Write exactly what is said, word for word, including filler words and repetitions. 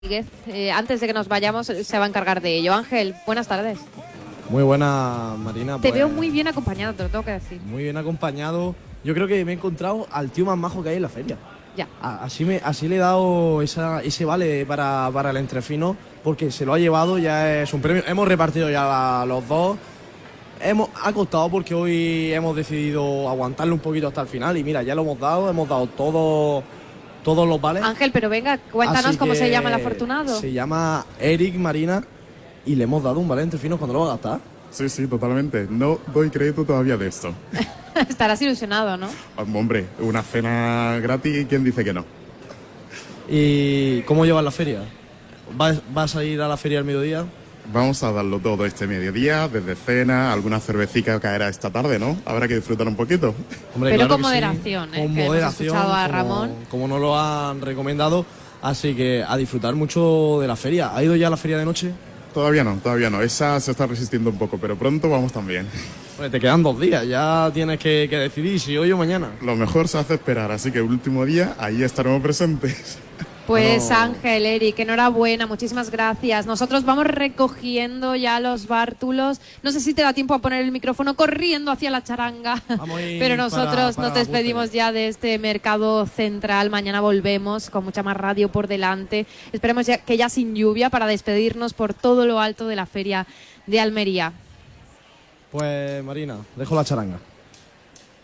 Eh, antes de que nos vayamos, se va a encargar de ello. Ángel, buenas tardes. Muy buena, Marina. Te pues, veo muy bien acompañado, te lo tengo que decir. Muy bien acompañado. Yo creo que me he encontrado al tío más majo que hay en la feria. Ya. A- Así, me, así le he dado esa, ese vale para, para el entrefino, porque se lo ha llevado, ya es un premio. Hemos repartido ya la- los dos. Hemos, ha costado porque hoy hemos decidido aguantarlo un poquito hasta el final y mira, ya lo hemos dado, hemos dado todo, todos los vales. Ángel, pero venga, cuéntanos Así cómo que se llama el afortunado. Se llama Eric Marina y le hemos dado un vale entrefino cuando lo va a gastar. Sí, sí, totalmente. No doy crédito todavía de esto. Estarás ilusionado, ¿no? Hombre, una cena gratis, ¿quién dice que no? ¿Y cómo llevas la feria? ¿Vas, vas a ir a la feria al mediodía? Vamos a darlo todo este mediodía, desde cena, alguna cervecita caerá esta tarde, ¿no? Habrá que disfrutar un poquito. Hombre, Pero claro con que sí, moderación, ¿eh? con Que hemos moderación, escuchado a como- Ramón. Como nos lo han recomendado. Así que a disfrutar mucho de la feria. ¿Ha ido ya a la feria de noche? Todavía no, todavía no. Esa se está resistiendo un poco, pero pronto vamos también. Pues te quedan dos días, ya tienes que, que decidir si hoy o mañana. Lo mejor se hace esperar, así que el último día ahí estaremos presentes. Pues No. Ángel, Eric, enhorabuena, muchísimas gracias. Nosotros vamos recogiendo ya los bártulos. No sé si te da tiempo a poner el micrófono corriendo hacia la charanga, Vamos a ir pero para- nosotros para nos despedimos Aguste. ya de este mercado central. Mañana volvemos con mucha más radio por delante. Esperemos ya, que ya sin lluvia para despedirnos por todo lo alto de la feria de Almería. Pues Marina, dejo la charanga.